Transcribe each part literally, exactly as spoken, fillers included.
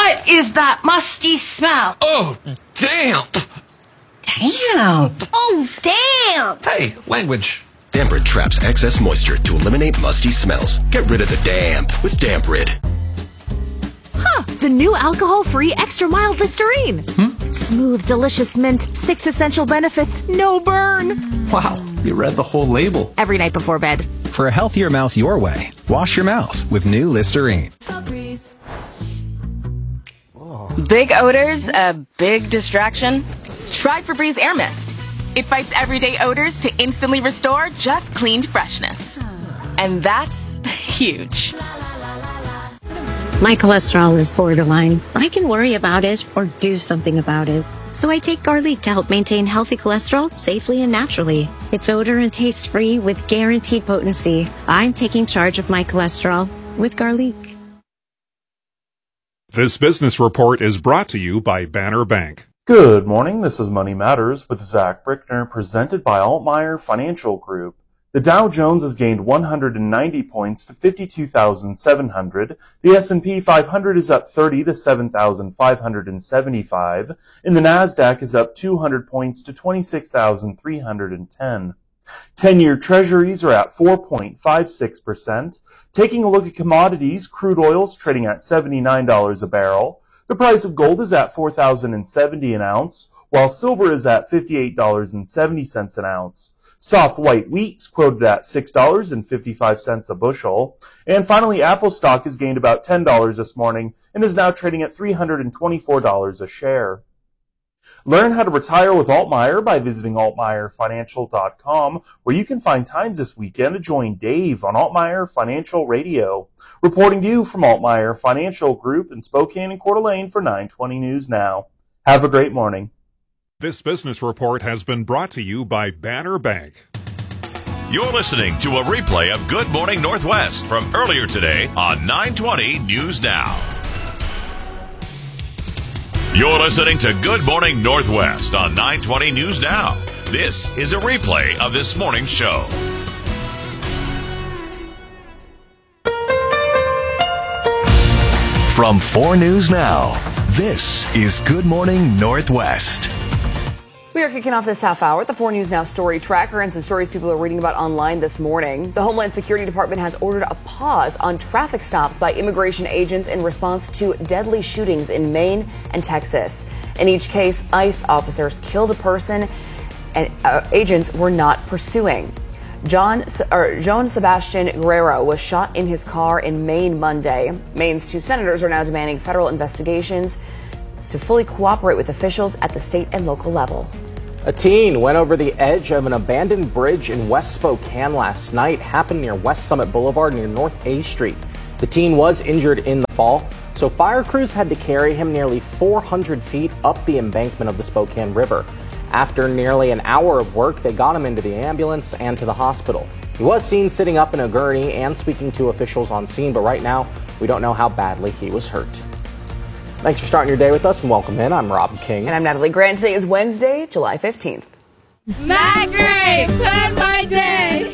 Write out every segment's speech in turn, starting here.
What is that musty smell? Oh, damp. Damp. Oh, damp. Hey, language. Damprid traps excess moisture to eliminate musty smells. Get rid of the damp with Damprid. Huh, the new alcohol-free extra mild Listerine. Hmm? Smooth, delicious mint, six essential benefits, no burn. Wow, you read the whole label. Every night before bed. For a healthier mouth your way, wash your mouth with new Listerine. Big odors, a big distraction? Try Febreze Air Mist. It fights everyday odors to instantly restore just cleaned freshness. And that's huge. My cholesterol is borderline. I can worry about it or do something about it. So I take Garlic to help maintain healthy cholesterol safely and naturally. It's odor and taste free with guaranteed potency. I'm taking charge of my cholesterol with Garlic. This business report is brought to you by Banner Bank. Good morning. This is Money Matters with Zach Brickner, presented by Altmeyer Financial Group. The Dow Jones has gained one hundred ninety points to fifty-two thousand seven hundred. The S and P five hundred is up thirty to seven thousand five hundred seventy-five. And the Nasdaq is up two hundred points to twenty-six thousand three hundred ten. ten-year treasuries are at four point five six percent. Taking a look at commodities, crude oil's trading at seventy-nine dollars a barrel. The price of gold is at four thousand seventy an ounce, while silver is at fifty-eight dollars and seventy cents an ounce. Soft white wheat's quoted at six dollars and fifty-five cents a bushel. And finally, Apple stock has gained about ten dollars this morning and is now trading at three hundred twenty-four dollars a share. Learn how to retire with Altmeyer by visiting altmeyer financial dot com, where you can find times this weekend to join Dave on Altmeyer Financial Radio. Reporting to you from Altmeyer Financial Group in Spokane and Coeur d'Alene for nine twenty News Now. Have a great morning. This business report has been brought to you by Banner Bank. You're listening to a replay of Good Morning Northwest from earlier today on nine twenty News Now. You're listening to Good Morning Northwest on nine twenty News Now. This is a replay of this morning's show. From four News Now, this is Good Morning Northwest. We are kicking off this half hour with the four News Now story tracker and some stories people are reading about online this morning. The Homeland Security Department has ordered a pause on traffic stops by immigration agents in response to deadly shootings in Maine and Texas. In each case, ICE officers killed a person and uh, agents were not pursuing. John, or Joan Sebastian Guerrero was shot in his car in Maine Monday. Maine's two senators are now demanding federal investigations to fully cooperate with officials at the state and local level. A teen went over the edge of an abandoned bridge in West Spokane last night. Happened near West Summit Boulevard near North A Street. The teen was injured in the fall, so fire crews had to carry him nearly four hundred feet up the embankment of the Spokane River. After nearly an hour of work, they got him into the ambulance and to the hospital. He was seen sitting up in a gurney and speaking to officials on scene, but right now, we don't know how badly he was hurt. Thanks for starting your day with us and welcome in. I'm Rob King. And I'm Natalie Grant. Today is Wednesday, July fifteenth. Matt Gray, plan my day.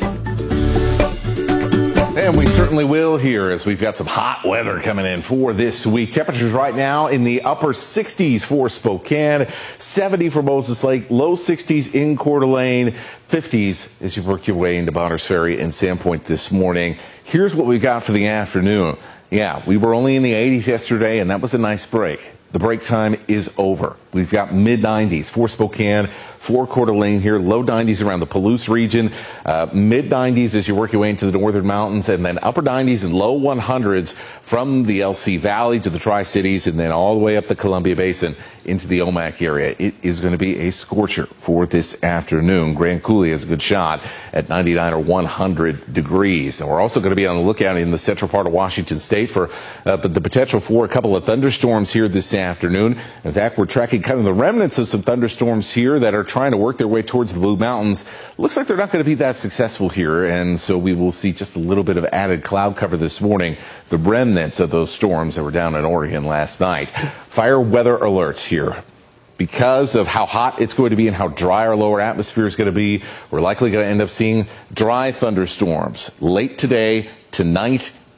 And we certainly will here as we've got some hot weather coming in for this week. Temperatures right now in the upper sixties for Spokane, seventy for Moses Lake, low sixties in Coeur d'Alene, fifties as you work your way into Bonners Ferry and Sandpoint this morning. Here's what we've got for the afternoon. Yeah, we were only in the eighties yesterday, and that was a nice break. The break time is over. We've got mid nineties for Spokane, for Coeur d'Alene here, low nineties around the Palouse region, uh, mid nineties as you work your way into the northern mountains, and then upper nineties and low one hundreds from the L C Valley to the Tri-Cities, and then all the way up the Columbia Basin into the Omak area. It is going to be a scorcher for this afternoon. Grand Coulee has a good shot at ninety-nine or one hundred degrees. And we're also going to be on the lookout in the central part of Washington State for uh, the potential for a couple of thunderstorms here this afternoon. In fact, we're tracking kind of the remnants of some thunderstorms here that are trying to work their way towards the Blue Mountains. Looks like they're not going to be that successful here, and so we will see just a little bit of added cloud cover this morning. The remnants of those storms that were down in Oregon last night. Fire weather alerts here. Because of how hot it's going to be and how dry our lower atmosphere is going to be, we're likely going to end up seeing dry thunderstorms late today, tonight,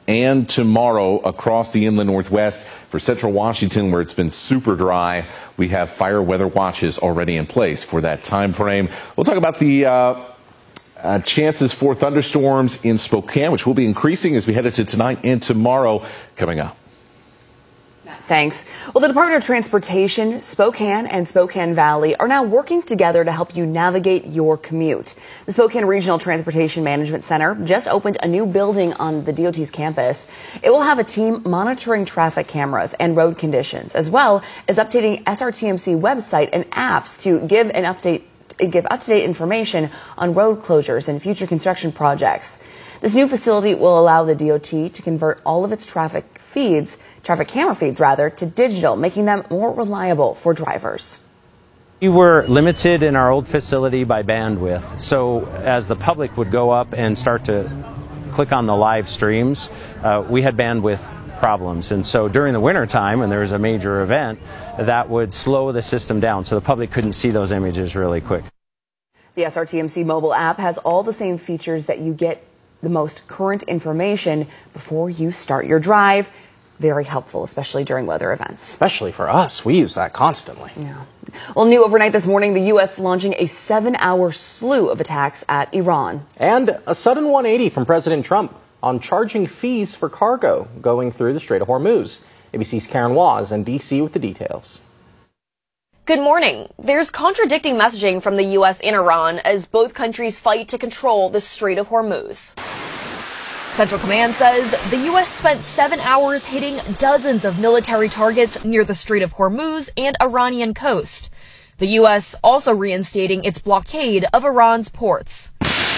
and tomorrow across the inland Northwest. For central Washington, where it's been super dry, we have fire weather watches already in place for that time frame. We'll talk about the uh, uh, chances for thunderstorms in Spokane, which will be increasing as we head into tonight and tomorrow, coming up. Thanks. Well, the Department of Transportation, Spokane, and Spokane Valley are now working together to help you navigate your commute. The Spokane Regional Transportation Management Center just opened a new building on the D O T's campus. It will have a team monitoring traffic cameras and road conditions, as well as updating S R T M C website and apps to give an update, give up-to-date information on road closures and future construction projects. This new facility will allow the D O T to convert all of its traffic feeds, traffic camera feeds rather, to digital, making them more reliable for drivers. We were limited in our old facility by bandwidth, so as the public would go up and start to click on the live streams, uh, we had bandwidth problems. And so during the winter time, when there was a major event, that would slow the system down, so the public couldn't see those images really quick. The S R T M C mobile app has all the same features that you get the most current information before you start your drive. Very helpful, especially during weather events. Especially for us. We use that constantly. Yeah. Well, new overnight this morning, the U S launching a seven-hour slew of attacks at Iran. And a sudden one eighty from President Trump on charging fees for cargo going through the Strait of Hormuz. A B C's Karen Waz in D C with the details. Good morning. There's contradicting messaging from the U S and Iran as both countries fight to control the Strait of Hormuz. Central Command says the U S spent seven hours hitting dozens of military targets near the Strait of Hormuz and Iranian coast. The U S also reinstating its blockade of Iran's ports.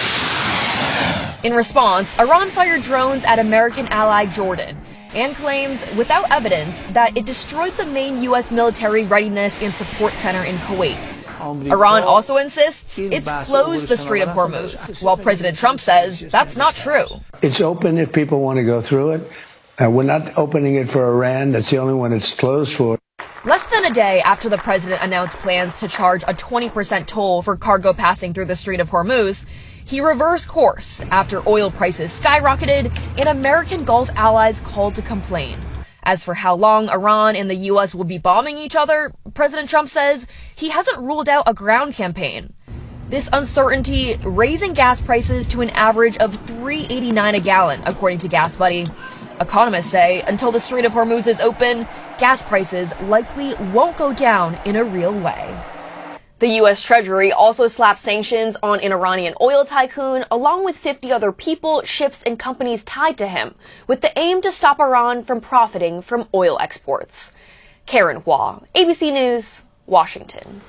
In response, Iran fired drones at American ally Jordan and claims, without evidence, that it destroyed the main U S military readiness and support center in Kuwait. Iran also insists it's closed the Strait of Hormuz, while President Trump says that's not true. It's open if people want to go through it. Uh, we're not opening it for Iran. That's the only one it's closed for. Less than a day after the president announced plans to charge a twenty percent toll for cargo passing through the Strait of Hormuz, he reversed course after oil prices skyrocketed and American Gulf allies called to complain. As for how long Iran and the U S will be bombing each other, President Trump says he hasn't ruled out a ground campaign. This uncertainty raising gas prices to an average of three eighty-nine a gallon, according to GasBuddy. Economists say until the Strait of Hormuz is open, gas prices likely won't go down in a real way. The U S Treasury also slapped sanctions on an Iranian oil tycoon, along with fifty other people, ships, and companies tied to him, with the aim to stop Iran from profiting from oil exports. Karen Hua, A B C News, Washington.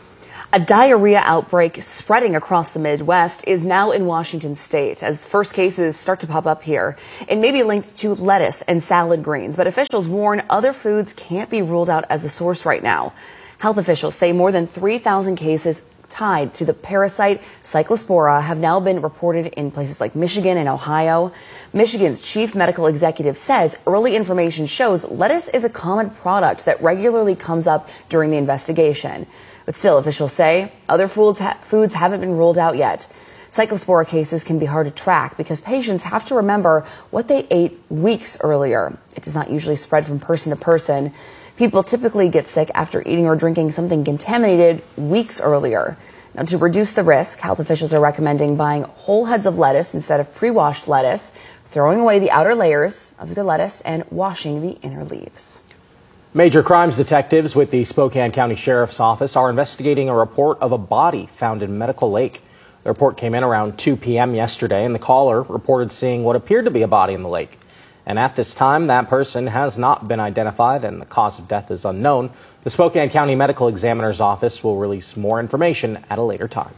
A diarrhea outbreak spreading across the Midwest is now in Washington state as first cases start to pop up here. It may be linked to lettuce and salad greens, but officials warn other foods can't be ruled out as the source right now. Health officials say more than three thousand cases tied to the parasite Cyclospora have now been reported in places like Michigan and Ohio. Michigan's chief medical executive says early information shows lettuce is a common product that regularly comes up during the investigation. But still, officials say other foods, ha- foods haven't been ruled out yet. Cyclospora cases can be hard to track because patients have to remember what they ate weeks earlier. It does not usually spread from person to person. People typically get sick after eating or drinking something contaminated weeks earlier. Now, to reduce the risk, health officials are recommending buying whole heads of lettuce instead of pre-washed lettuce, throwing away the outer layers of your lettuce, and washing the inner leaves. Major crimes detectives with the Spokane County Sheriff's Office are investigating a report of a body found in Medical Lake. The report came in around two p.m. yesterday, and the caller reported seeing what appeared to be a body in the lake. And at this time, that person has not been identified and the cause of death is unknown. The Spokane County Medical Examiner's Office will release more information at a later time.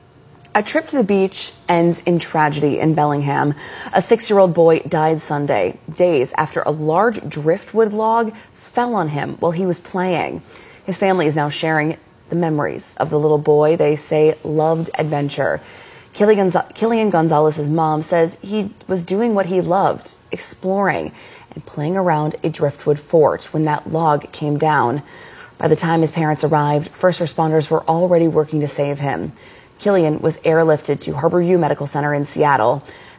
A trip to the beach ends in tragedy in Bellingham. A six-year-old boy died Sunday, days after a large driftwood log fell on him while he was playing. His family is now sharing the memories of the little boy they say loved adventure. Killian Gonzalez's mom says he was doing what he loved, exploring and playing around a driftwood fort when that log came down. By the time his parents arrived, first responders were already working to save him. Killian was airlifted to Harborview Medical Center in Seattle. The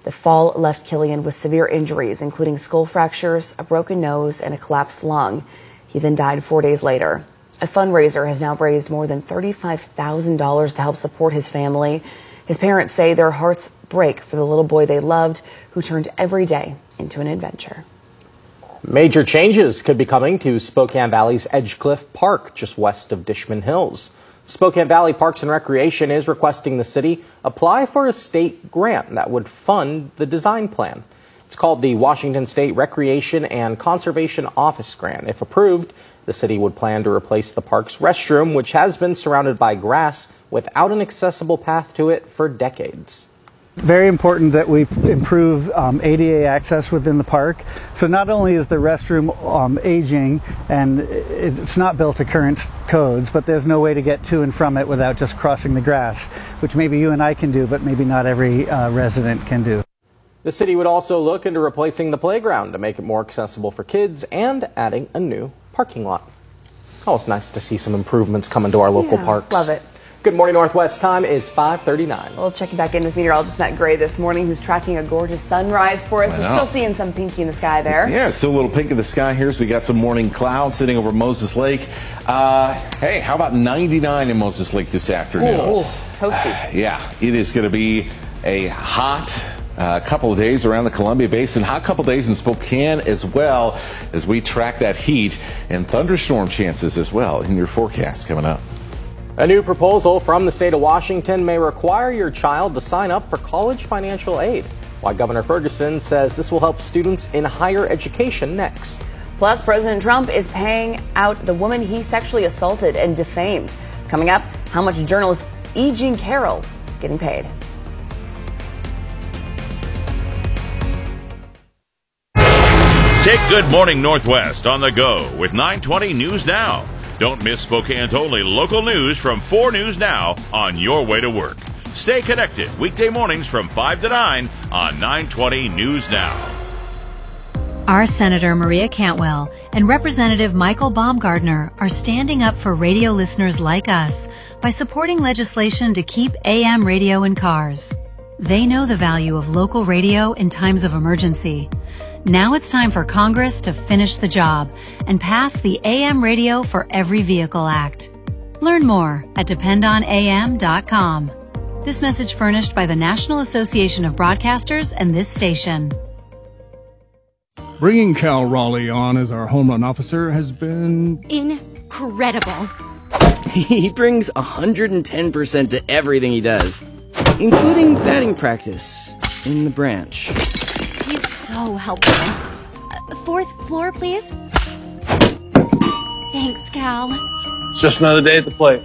The fall left Killian with severe injuries, including skull fractures, a broken nose, and a collapsed lung. He then died four days later. A fundraiser has now raised more than thirty-five thousand dollars to help support his family. His parents say their hearts break for the little boy they loved, who turned every day into an adventure. Major changes could be coming to Spokane Valley's Edgecliff Park, just west of Dishman Hills. Spokane Valley Parks and Recreation is requesting the city apply for a state grant that would fund the design plan. It's called the Washington State Recreation and Conservation Office Grant. If approved, the city would plan to replace the park's restroom, which has been surrounded by grass without an accessible path to it for decades. Very important that we improve um, A D A access within the park. So not only is the restroom um, aging and it's not built to current codes, but there's no way to get to and from it without just crossing the grass, which maybe you and I can do, but maybe not every uh, resident can do. The city would also look into replacing the playground to make it more accessible for kids and adding a new parking lot. Oh, it's nice to see some improvements coming to our local Yeah, parks. love it. Good morning, Northwest. Time is five thirty-nine. We'll check back in with meteorologist Matt Gray this morning, who's tracking a gorgeous sunrise for us. I We're know. still seeing some pinky in the sky there. Yeah, still a little pink in the sky here as we got some morning clouds sitting over Moses Lake. Uh, hey, how about ninety-nine in Moses Lake this afternoon? Ooh, toasty. Yeah, it is going to be a hot uh, couple of days around the Columbia Basin, hot couple of days in Spokane as well, as we track that heat and thunderstorm chances as well in your forecast coming up. A new proposal from the state of Washington may require your child to sign up for college financial aid. Why Governor Ferguson says this will help students in higher education next. Plus, President Trump is paying out the woman he sexually assaulted and defamed. Coming up, how much journalist E. Jean Carroll is getting paid. Take Good Morning Northwest on the go with nine twenty News Now. Don't miss Spokane's only local news from four News Now on your way to work. Stay connected weekday mornings from five to nine on nine twenty News Now. Our Senator Maria Cantwell and Representative Michael Baumgardner are standing up for radio listeners like us by supporting legislation to keep A M radio in cars. They know the value of local radio in times of emergency. Now it's time for Congress to finish the job and pass the A M Radio for Every Vehicle Act. Learn more at depend on A M dot com. This message furnished by the National Association of Broadcasters and this station. Bringing Cal Raleigh on as our home run officer has been incredible. He brings one hundred ten percent to everything he does, including batting practice in the branch. He's so helpful. Uh, fourth floor, please. Thanks, Cal. It's just another day at the plate.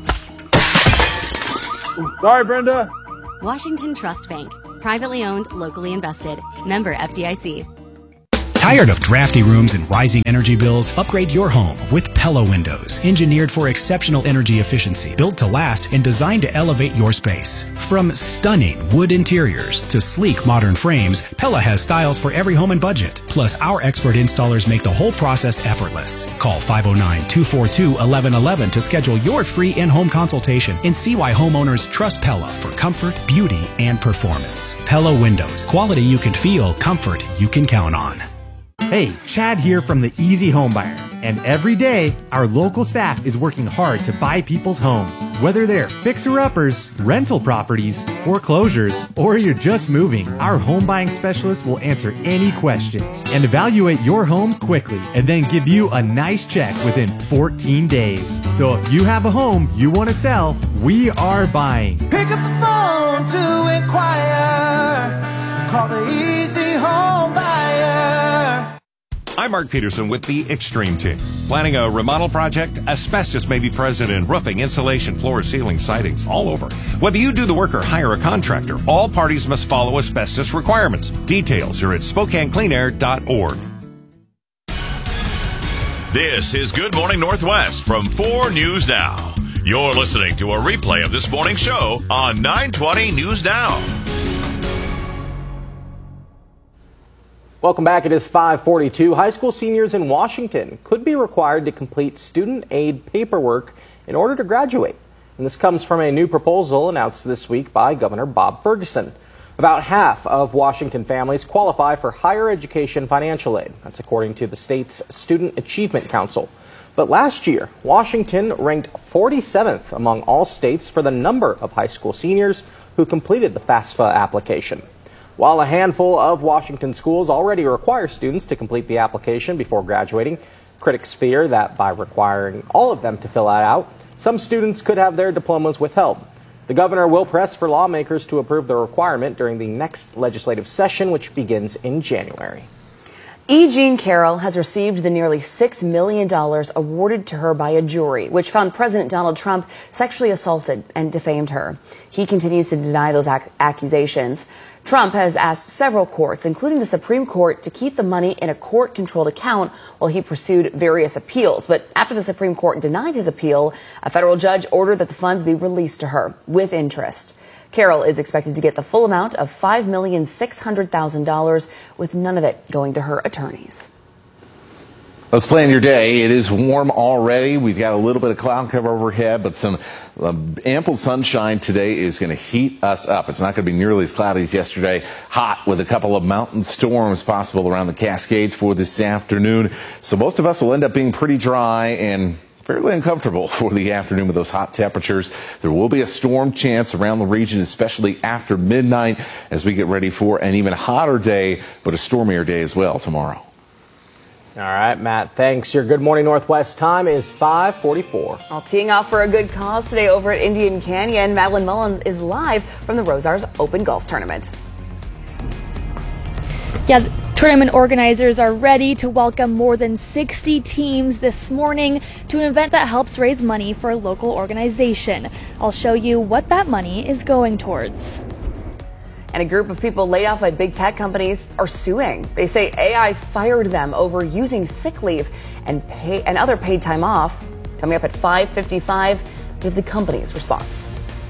Sorry, Brenda. Washington Trust Bank. Privately owned, locally invested. Member F D I C. Tired of drafty rooms and rising energy bills? Upgrade your home with Pella Windows, engineered for exceptional energy efficiency, built to last, and designed to elevate your space. From stunning wood interiors to sleek modern frames, Pella has styles for every home and budget. Plus, our expert installers make the whole process effortless. Call five oh nine, two four two, one one one one to schedule your free in-home consultation and see why homeowners trust Pella for comfort, beauty, and performance. Pella Windows. Quality you can feel, comfort you can count on. Hey, Chad here from the Easy Home Buyer. And every day, our local staff is working hard to buy people's homes. Whether they're fixer-uppers, rental properties, foreclosures, or you're just moving, our home buying specialist will answer any questions and evaluate your home quickly and then give you a nice check within fourteen days. So if you have a home you want to sell, we are buying. Pick up the phone to inquire. Call the Easy Home Buyer. I'm Mark Peterson with the Extreme Team. Planning a remodel project? Asbestos may be present in roofing, insulation, floors, ceilings, sidings, all over. Whether you do the work or hire a contractor, all parties must follow asbestos requirements. Details are at Spokane Clean Air dot org. This is Good Morning Northwest from four News Now. You're listening to a replay of this morning's show on nine twenty News Now. Welcome back. It is five forty-two. High school seniors in Washington could be required to complete student aid paperwork in order to graduate. And this comes from a new proposal announced this week by Governor Bob Ferguson. About half of Washington families qualify for higher education financial aid. That's according to the state's Student Achievement Council. But last year, Washington ranked forty-seventh among all states for the number of high school seniors who completed the FAFSA application. While a handful of Washington schools already require students to complete the application before graduating, critics fear that by requiring all of them to fill it out, some students could have their diplomas withheld. The governor will press for lawmakers to approve the requirement during the next legislative session, which begins in January. E. Jean Carroll has received the nearly six million dollars awarded to her by a jury, which found President Donald Trump sexually assaulted and defamed her. He continues to deny those ac- accusations. Trump has asked several courts, including the Supreme Court, to keep the money in a court-controlled account while he pursued various appeals. But after the Supreme Court denied his appeal, a federal judge ordered that the funds be released to her with interest. Carroll is expected to get the full amount of five million six hundred thousand dollars, with none of it going to her attorneys. Let's plan your day. It is warm already. We've got a little bit of cloud cover overhead, but some um, ample sunshine today is going to heat us up. It's not going to be nearly as cloudy as yesterday. Hot with a couple of mountain storms possible around the Cascades for this afternoon. So most of us will end up being pretty dry and fairly uncomfortable for the afternoon with those hot temperatures. There will be a storm chance around the region, especially after midnight, as we get ready for an even hotter day, but a stormier day as well tomorrow. All right, Matt, thanks. Your Good Morning Northwest time is five forty-four. All teeing off for a good cause today over at Indian Canyon. Madeline Mullen is live from the Rosars Open Golf Tournament. Yeah, the tournament organizers are ready to welcome more than sixty teams this morning to an event that helps raise money for a local organization. I'll show you what that money is going towards. And a group of people laid off by big tech companies are suing. They say A I fired them over using sick leave and pay and other paid time off. Coming up at five fifty-five, we have the company's response.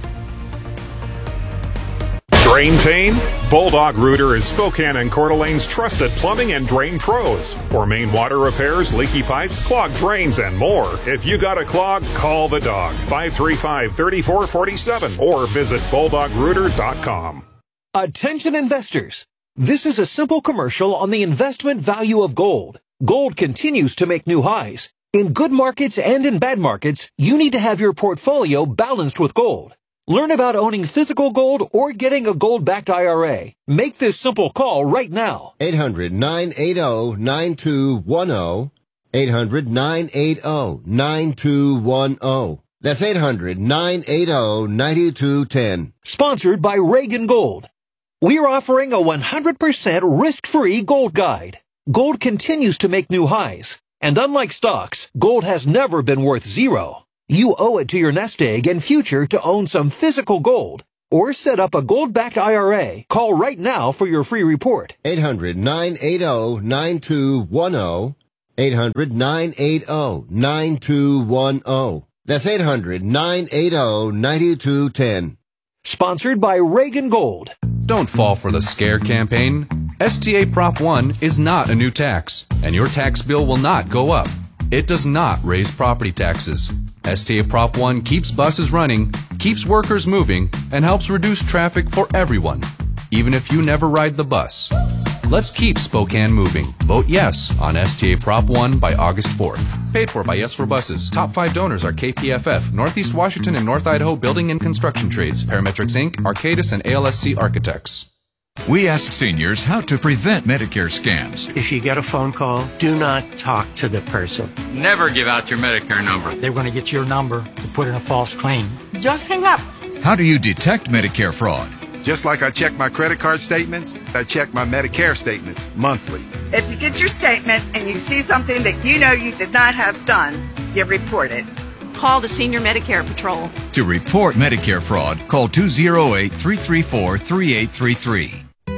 Drain pain? Bulldog Rooter is Spokane and Coeur d'Alene's trusted plumbing and drain pros. For main water repairs, leaky pipes, clogged drains, and more. If you got a clog, call the dog. five three five, three four four seven or visit bulldog rooter dot com. Attention investors. This is a simple commercial on the investment value of gold. Gold continues to make new highs. In good markets and in bad markets, you need to have your portfolio balanced with gold. Learn about owning physical gold or getting a gold-backed I R A. Make this simple call right now. eight hundred, nine eight zero, nine two one zero. eight hundred, nine eight zero, nine two one zero. That's eight hundred, nine eight zero, nine two one zero. Sponsored by Reagan Gold. We're offering a one hundred percent risk-free gold guide. Gold continues to make new highs. And unlike stocks, gold has never been worth zero. You owe it to your nest egg and future to own some physical gold. Or set up a gold-backed I R A. Call right now for your free report. eight hundred, nine eight zero, nine two one zero. eight hundred, nine eight zero, nine two one zero. That's eight hundred, nine eight zero, nine two one zero. Sponsored by Reagan Gold. Don't fall for the scare campaign. S T A Prop one is not a new tax, and your tax bill will not go up. It does not raise property taxes. S T A Prop one keeps buses running, keeps workers moving, and helps reduce traffic for everyone, even if you never ride the bus. Let's keep Spokane moving. Vote yes on S T A Prop one by August fourth. Paid for by Yes for Buses. Top five donors are K P F F, Northeast Washington and North Idaho Building and Construction Trades, Parametrics Incorporated, Arcadis, and A L S C Architects. We ask seniors how to prevent Medicare scams. If you get a phone call, do not talk to the person. Never give out your Medicare number. They're going to get your number to put in a false claim. Just hang up. How do you detect Medicare fraud? Just like I check my credit card statements, I check my Medicare statements monthly. If you get your statement and you see something that you know you did not have done, you report it. Call the Senior Medicare Patrol. To report Medicare fraud, call two oh eight, three three four, three eight three three.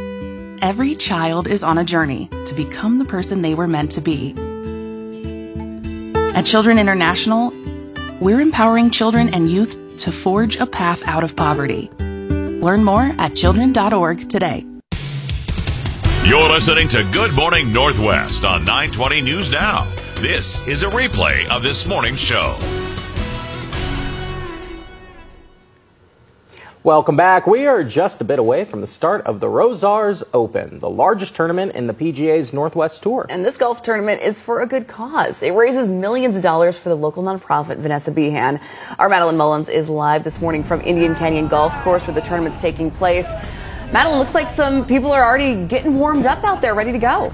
Every child is on a journey to become the person they were meant to be. At Children International, we're empowering children and youth to forge a path out of poverty. Learn more at children dot org today. You're listening to Good Morning Northwest on nine twenty News Now. This is a replay of this morning's show. Welcome back. We are just a bit away from the start of the Rosars Open, the largest tournament in the P G A's Northwest Tour. And this golf tournament is for a good cause. It raises millions of dollars for the local nonprofit Vanessa Behan. Our Madeline Mullins is live this morning from Indian Canyon Golf Course where the tournament's taking place. Madeline, looks like some people are already getting warmed up out there, ready to go.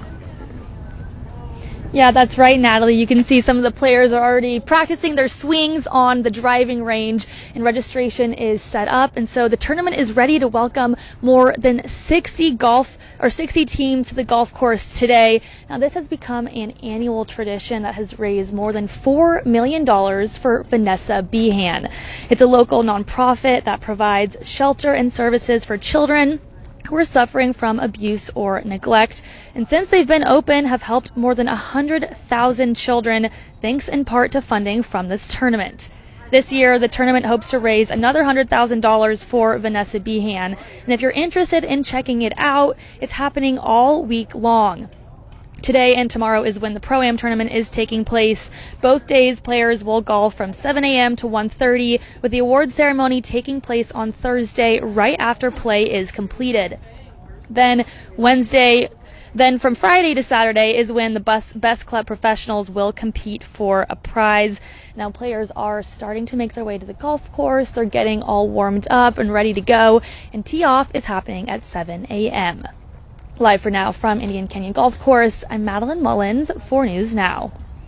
Yeah, that's right, Natalie. You can see some of the players are already practicing their swings on the driving range, and registration is set up. And so the tournament is ready to welcome more than sixty golf or sixty teams to the golf course today. Now, this has become an annual tradition that has raised more than four million dollars for Vanessa Behan. It's a local nonprofit that provides shelter and services for children who are suffering from abuse or neglect. And since they've been open, have helped more than one hundred thousand children, thanks in part to funding from this tournament. This year, the tournament hopes to raise another one hundred thousand dollars for Vanessa Behan. And if you're interested in checking it out, it's happening all week long. Today and tomorrow is when the Pro-Am tournament is taking place. Both days, players will golf from seven a m to one thirty, with the award ceremony taking place on Thursday right after play is completed. Then Wednesday, then from Friday to Saturday is when the bus, best club professionals will compete for a prize. Now, players are starting to make their way to the golf course. They're getting all warmed up and ready to go, and tee-off is happening at seven a m Live for now from Indian Canyon Golf Course, I'm Madeline Mullins, four News Now.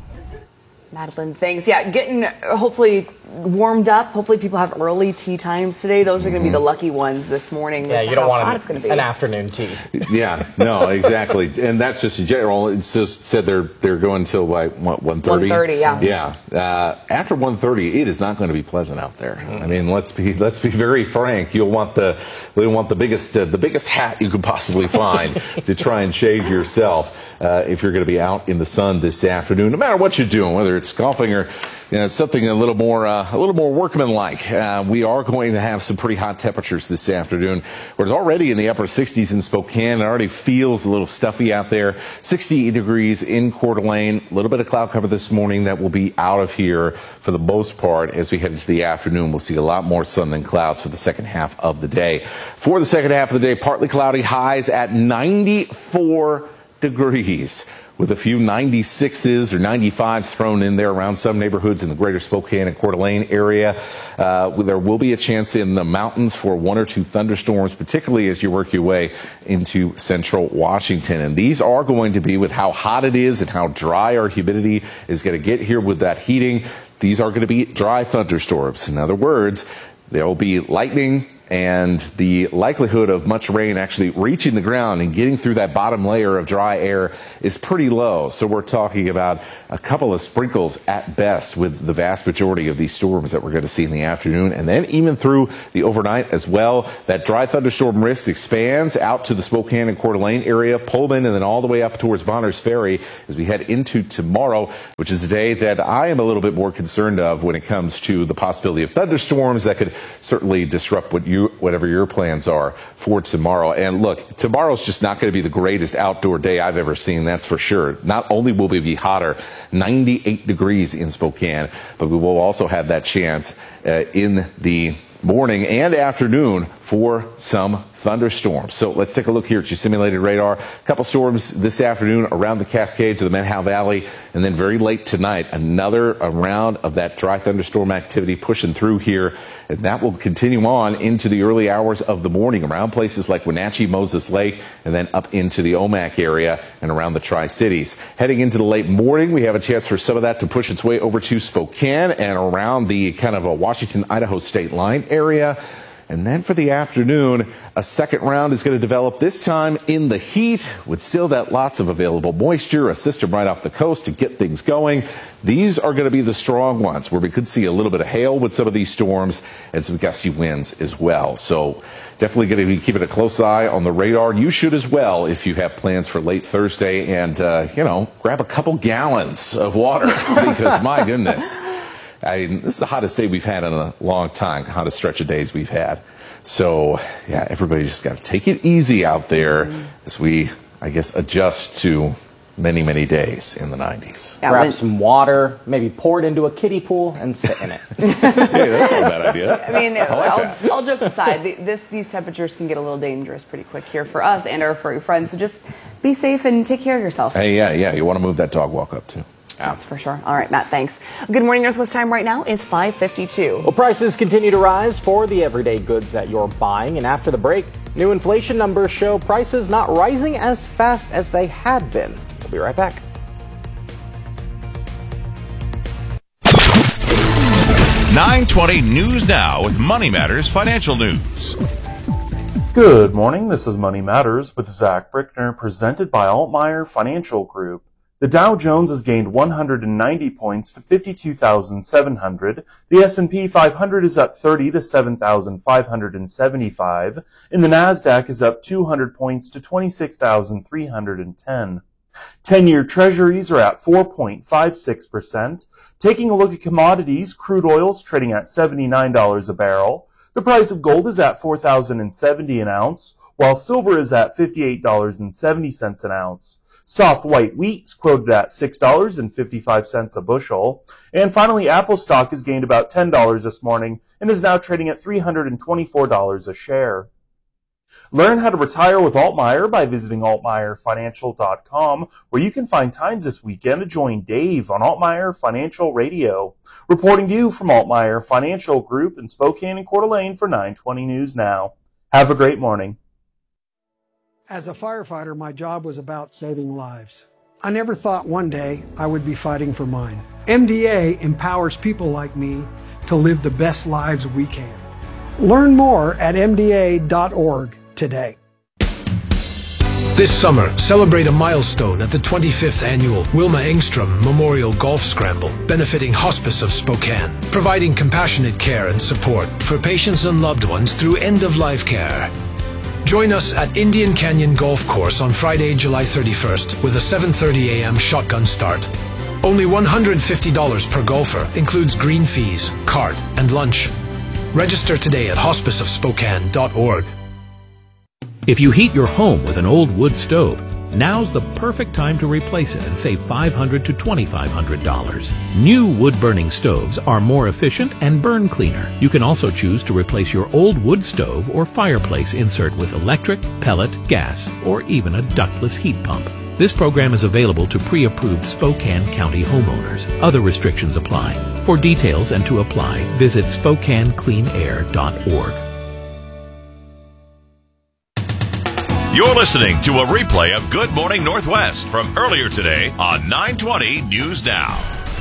Madeline, thanks. Yeah, getting hopefully warmed up. Hopefully people have early tee times today. Those are going to be the lucky ones this morning. Yeah, you don't want an, it's going to be. an afternoon tea. Yeah, no, exactly. And that's just in general. It's just said they're they're going until like what one thirty. one thirty, yeah. Yeah. Uh, after one thirty, it is not going to be pleasant out there. Mm-hmm. I mean, let's be let's be very frank. You'll want the you'll want the biggest uh, the biggest hat you could possibly find to try and shade yourself uh, if you're going to be out in the sun this afternoon. No matter what you're doing, whether it's golfing or you know, something a little more uh, a little more workmanlike. Uh, we are going to have some pretty hot temperatures this afternoon. We're already in the upper sixties in Spokane. It already feels a little stuffy out there. sixty degrees in Coeur d'Alene. A little bit of cloud cover this morning that will be out of here for the most part. As we head into the afternoon, we'll see a lot more sun than clouds for the second half of the day. For the second half of the day, partly cloudy, highs at ninety-four degrees. With a few ninety-sixes or ninety-fives thrown in there around some neighborhoods in the greater Spokane and Coeur d'Alene area. Uh, there will be a chance in the mountains for one or two thunderstorms, particularly as you work your way into central Washington. And these are going to be, with how hot it is and how dry our humidity is going to get here with that heating, these are going to be dry thunderstorms. In other words, there will be lightning, and the likelihood of much rain actually reaching the ground and getting through that bottom layer of dry air is pretty low. So we're talking about a couple of sprinkles at best with the vast majority of these storms that we're going to see in the afternoon, and then even through the overnight as well. That dry thunderstorm risk expands out to the Spokane and Coeur d'Alene area, Pullman, and then all the way up towards Bonners Ferry as we head into tomorrow, which is a day that I am a little bit more concerned of when it comes to the possibility of thunderstorms that could certainly disrupt what you You, whatever your plans are for tomorrow. And look, tomorrow's just not going to be the greatest outdoor day I've ever seen, that's for sure. Not only will we be hotter, ninety-eight degrees in Spokane, but we will also have that chance uh, in the morning and afternoon for some thunderstorms. So let's take a look here at your simulated radar. A couple storms this afternoon around the Cascades of the Menhow Valley, and then very late tonight, another round of that dry thunderstorm activity pushing through here, and that will continue on into the early hours of the morning around places like Wenatchee, Moses Lake, and then up into the Omak area and around the Tri-Cities. Heading into the late morning, we have a chance for some of that to push its way over to Spokane and around the kind of a Washington-Idaho state line area. And then for the afternoon, a second round is going to develop, this time in the heat, with still that lots of available moisture, a system right off the coast to get things going. These are going to be the strong ones, where we could see a little bit of hail with some of these storms and some gusty winds as well. So definitely going to be keeping a close eye on the radar. You should as well if you have plans for late Thursday, and, uh, you know, grab a couple gallons of water because, my goodness. I mean, this is the hottest day we've had in a long time, hottest stretch of days we've had. So, yeah, everybody just got to take it easy out there as we, I guess, adjust to many, many days in the nineties. Yeah, grab some water, maybe pour it into a kiddie pool and sit in it. Hey, that's not a bad idea. I mean, I like all, that. all jokes aside, the, this, these temperatures can get a little dangerous pretty quick here for us and our furry friends. So just be safe and take care of yourself. Hey, yeah, yeah. You want to move that dog walk up, too. That's for sure. All right, Matt, thanks. Good morning, Northwest time right now is five fifty-two. Well, prices continue to rise for the everyday goods that you're buying. And after the break, new inflation numbers show prices not rising as fast as they had been. We'll be right back. nine twenty News Now with Money Matters Financial News. Good morning. This is Money Matters with Zach Brickner, presented by Altmeyer Financial Group. The Dow Jones has gained one hundred ninety points to fifty-two thousand seven hundred. The S and P five hundred is up thirty to seven thousand five hundred seventy-five. And the Nasdaq is up two hundred points to twenty-six thousand three hundred ten. ten-year treasuries are at four point five six percent. Taking a look at commodities, crude oil's trading at seventy-nine dollars a barrel. The price of gold is at four thousand seventy an ounce, while silver is at fifty-eight dollars and seventy cents an ounce. Soft white wheat's quoted at six dollars and fifty-five cents a bushel. And finally, Apple stock has gained about ten dollars this morning and is now trading at three hundred twenty-four dollars a share. Learn how to retire with Altmeyer by visiting altmeyer financial dot com, where you can find times this weekend to join Dave on Altmeyer Financial Radio. Reporting to you from Altmeyer Financial Group in Spokane and Coeur d'Alene for nine twenty News Now. Have a great morning. As a firefighter, my job was about saving lives. I never thought one day I would be fighting for mine. M D A empowers people like me to live the best lives we can. Learn more at M D A dot org today. This summer, celebrate a milestone at the twenty-fifth Annual Wilma Engstrom Memorial Golf Scramble, benefiting Hospice of Spokane, providing compassionate care and support for patients and loved ones through end-of-life care. Join us at Indian Canyon Golf Course on Friday, July thirty-first with a seven thirty a m shotgun start. Only one hundred fifty dollars per golfer, includes green fees, cart, and lunch. Register today at hospice of spokane dot org. If you heat your home with an old wood stove, now's the perfect time to replace it and save five hundred to twenty-five hundred dollars. New wood-burning stoves are more efficient and burn cleaner. You can also choose to replace your old wood stove or fireplace insert with electric, pellet, gas, or even a ductless heat pump. This program is available to pre-approved Spokane County homeowners. Other restrictions apply. For details and to apply, visit spokane clean air dot org. You're listening to a replay of Good Morning Northwest from earlier today on nine twenty News Now.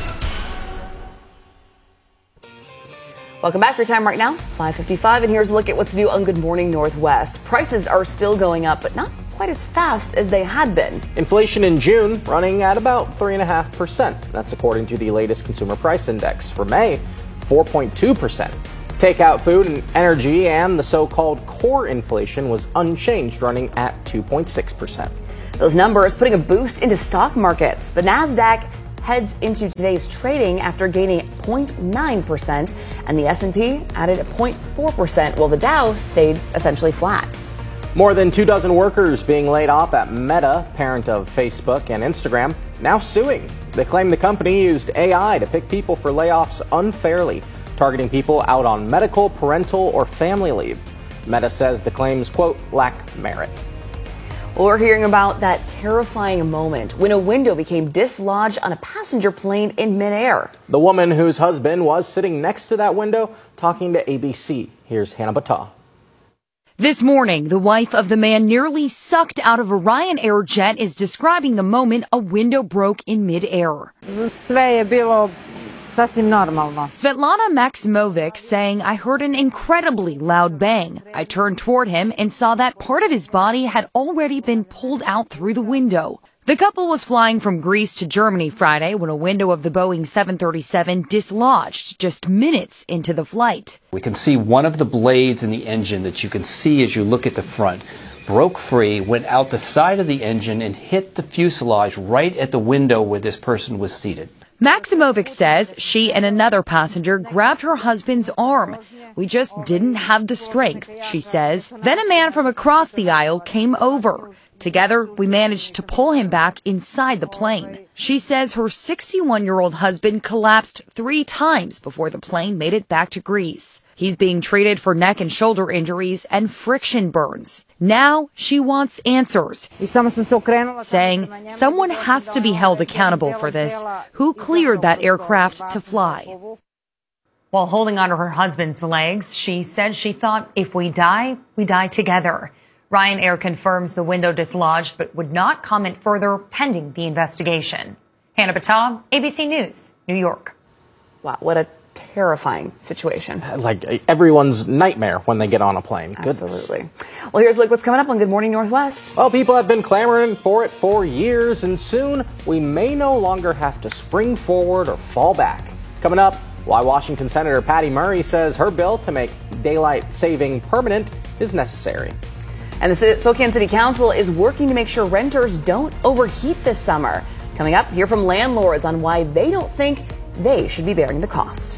Welcome back. Your time right now, five fifty-five, and here's a look at what's new on Good Morning Northwest. Prices are still going up, but not quite as fast as they had been. Inflation in June running at about three point five percent. That's according to the latest Consumer Price Index. For May, four point two percent. Takeout food and energy and the so-called core inflation was unchanged, running at two point six percent. Those numbers putting a boost into stock markets. The Nasdaq heads into today's trading after gaining zero point nine percent, and the S and P added zero point four percent, while the Dow stayed essentially flat. More than two dozen workers being laid off at Meta, parent of Facebook and Instagram, now suing. They claim the company used A I to pick people for layoffs unfairly, targeting people out on medical, parental, or family leave. Meta says the claims, quote, lack merit. Well, we're hearing about that terrifying moment when a window became dislodged on a passenger plane in midair. The woman whose husband was sitting next to that window talking to A B C. Here's Hannah Battah. This morning, the wife of the man nearly sucked out of a Ryanair jet is describing the moment a window broke in midair. Svetlana Maximovic saying, I heard an incredibly loud bang. I turned toward him and saw that part of his body had already been pulled out through the window. The couple was flying from Greece to Germany Friday when a window of the Boeing seven thirty-seven dislodged just minutes into the flight. We can see one of the blades in the engine that you can see as you look at the front broke free, went out the side of the engine and hit the fuselage right at the window where this person was seated. Maximovic says she and another passenger grabbed her husband's arm. We just didn't have the strength, she says. Then a man from across the aisle came over. Together, we managed to pull him back inside the plane. She says her sixty-one-year-old husband collapsed three times before the plane made it back to Greece. He's being treated for neck and shoulder injuries and friction burns. Now she wants answers, saying someone has to be held accountable for this. Who cleared that aircraft to fly? While holding onto her husband's legs, she said she thought, if we die, we die together. Ryanair confirms the window dislodged, but would not comment further pending the investigation. Hannah Batab, A B C News, New York. Wow, what a terrifying situation. Like everyone's nightmare when they get on a plane. Absolutely. Goodness. Well, here's a look what's coming up on Good Morning Northwest. Well, people have been clamoring for it for years, and soon we may no longer have to spring forward or fall back. Coming up, why Washington Senator Patty Murray says her bill to make daylight saving permanent is necessary. And the Spokane City Council is working to make sure renters don't overheat this summer. Coming up, hear from landlords on why they don't think they should be bearing the cost.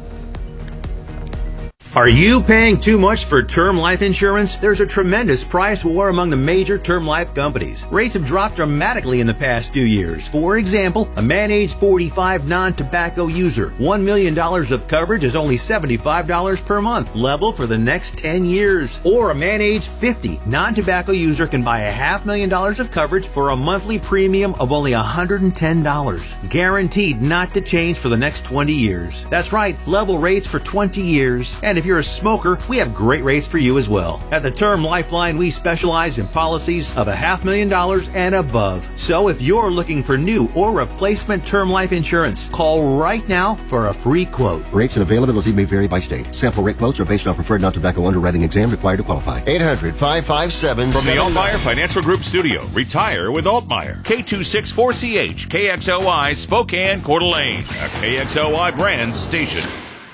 Are you paying too much for term life insurance? There's a tremendous price war among the major term life companies. Rates have dropped dramatically in the past two years. For example, a man age forty-five non-tobacco user, one million dollars of coverage is only seventy-five dollars per month, level for the next ten years. Or a man age fifty non-tobacco user can buy a half million dollars of coverage for a monthly premium of only one hundred ten dollars. Guaranteed not to change for the next twenty years. That's right, level rates for twenty years. And if you're a smoker, we have great rates for you as well. At the Term Lifeline, we specialize in policies of a half million dollars and above. So if you're looking for new or replacement term life insurance, call right now for a free quote. Rates and availability may vary by state. Sample rate quotes are based on preferred non-tobacco underwriting exam required to qualify. eight hundred, five five seven, From the Altmaier Financial Group Studio, retire with Altmaier. K two sixty-four C H, K X L I, Spokane, Coeur d'Alene, a K X L I brand station.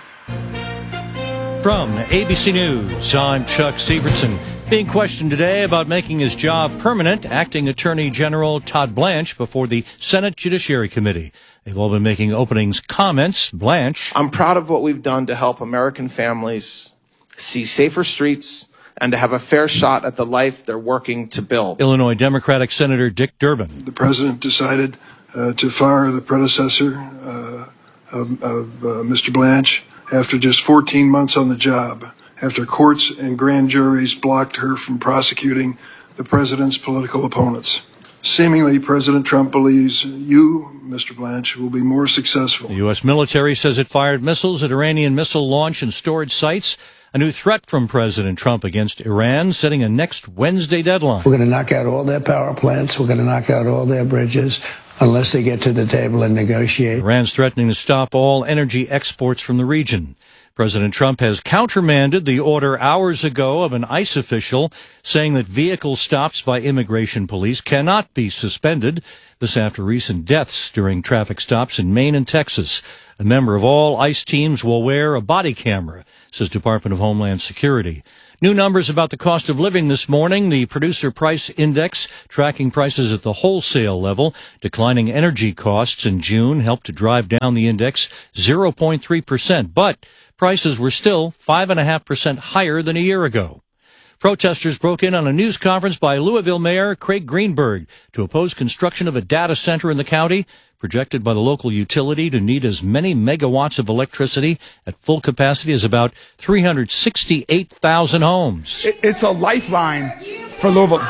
From A B C News, I'm Chuck Severson. Being questioned today about making his job permanent, Acting Attorney General Todd Blanche before the Senate Judiciary Committee. They've all been making openings comments. Blanche. I'm proud of what we've done to help American families see safer streets and to have a fair shot at the life they're working to build. Illinois Democratic Senator Dick Durbin. The president decided uh, to fire the predecessor uh, of, of uh, Mister Blanche after just fourteen months on the job, after courts and grand juries blocked her from prosecuting the president's political opponents. Seemingly, President Trump believes you, Mister Blanche, will be more successful. The U S military says it fired missiles at Iranian missile launch and storage sites. A new threat from President Trump against Iran, setting a next Wednesday deadline. We're going to knock out all their power plants. We're going to knock out all their bridges, unless they get to the table and negotiate. Iran's threatening to stop all energy exports from the region. President Trump has countermanded the order hours ago of an ICE official saying that vehicle stops by immigration police cannot be suspended. This after recent deaths during traffic stops in Maine and Texas. A member of all ICE teams will wear a body camera, says Department of Homeland Security. New numbers about the cost of living this morning. The Producer Price Index, tracking prices at the wholesale level. Declining energy costs in June helped to drive down the index zero point three percent, but prices were still five point five percent higher than a year ago. Protesters broke in on a news conference by Louisville Mayor Craig Greenberg to oppose construction of a data center in the county, projected by the local utility to need as many megawatts of electricity at full capacity as about three hundred sixty-eight thousand homes. It's a lifeline for Louisville.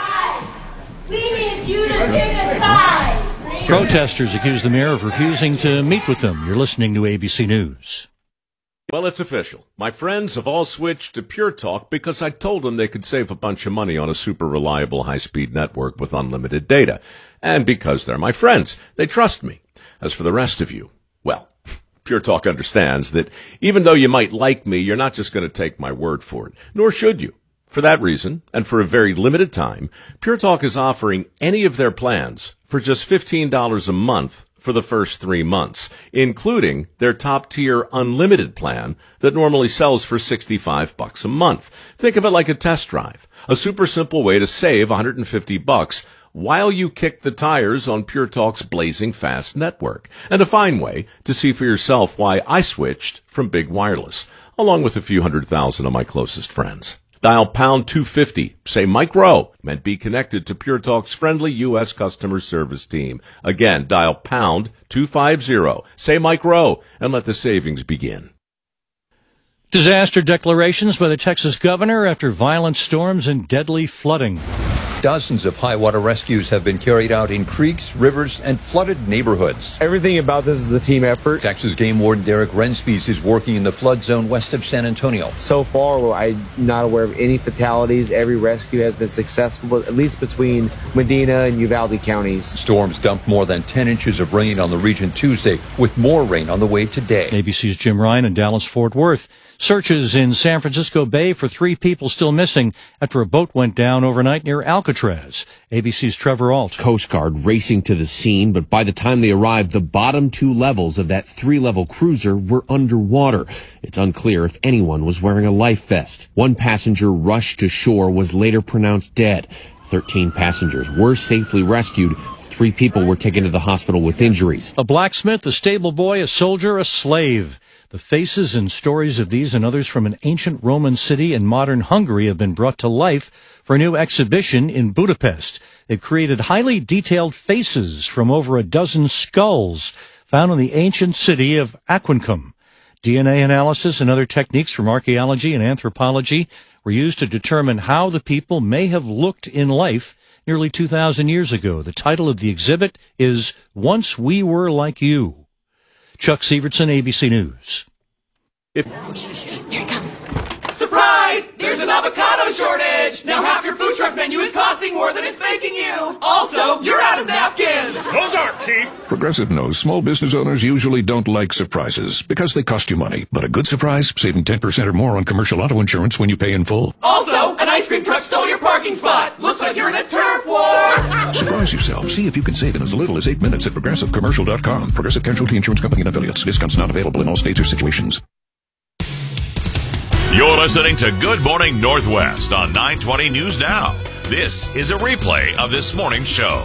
We need you to take a side. Protesters accuse the mayor of refusing to meet with them. You're listening to A B C News. Well, it's official. My friends have all switched to Pure Talk because I told them they could save a bunch of money on a super reliable high-speed network with unlimited data. And because they're my friends, they trust me. As for the rest of you, well, Pure Talk understands that even though you might like me, you're not just going to take my word for it, nor should you. For that reason, and for a very limited time, Pure Talk is offering any of their plans for just fifteen dollars a month for the first three months, including their top-tier unlimited plan that normally sells for sixty-five bucks a month. Think of it like a test drive, a super simple way to save one hundred fifty bucks while you kick the tires on Pure Talk's blazing fast network, and a fine way to see for yourself why I switched from Big Wireless, along with a few hundred thousand of my closest friends. Dial pound two fifty. Say Mike Rowe and be connected to Pure Talk's friendly U S customer service team. Again, dial pound two fifty. Say Mike Rowe and let the savings begin. Disaster declarations by the Texas governor after violent storms and deadly flooding. Dozens of high water rescues have been carried out in creeks, rivers, and flooded neighborhoods. Everything about this is a team effort. Texas Game Warden Derek Renspies is working in the flood zone west of San Antonio. So far, I'm not aware of any fatalities. Every rescue has been successful, at least between Medina and Uvalde counties. Storms dumped more than ten inches of rain on the region Tuesday, with more rain on the way today. A B C's Jim Ryan in Dallas-Fort Worth. Searches in San Francisco Bay for three people still missing after a boat went down overnight near Alcatraz. A B C's Trevor Alt. Coast Guard racing to the scene, but by the time they arrived, the bottom two levels of that three-level cruiser were underwater. It's unclear if anyone was wearing a life vest. One passenger rushed to shore was later pronounced dead. Thirteen passengers were safely rescued. Three people were taken to the hospital with injuries. A blacksmith, a stable boy, a soldier, a slave. The faces and stories of these and others from an ancient Roman city and modern Hungary have been brought to life for a new exhibition in Budapest. They've created highly detailed faces from over a dozen skulls found in the ancient city of Aquincum. D N A analysis and other techniques from archaeology and anthropology were used to determine how the people may have looked in life nearly two thousand years ago. The title of the exhibit is Once We Were Like You. Chuck Sievertson, A B C News. It- Here it comes. Surprise! There's an avocado shortage! Now half your food truck menu is costing more than it's making you! Also, you're out of napkins! Those aren't cheap! Progressive knows small business owners usually don't like surprises because they cost you money. But a good surprise, saving ten percent or more on commercial auto insurance when you pay in full. Also, an ice cream truck stole your parking spot! Looks like you're in a turf war! Surprise yourself. See if you can save in as little as eight minutes at progressive commercial dot com. Progressive Casualty Insurance Company and affiliates. Discounts not available in all states or situations. You're listening to Good Morning Northwest on nine twenty News Now. This is a replay of this morning's show.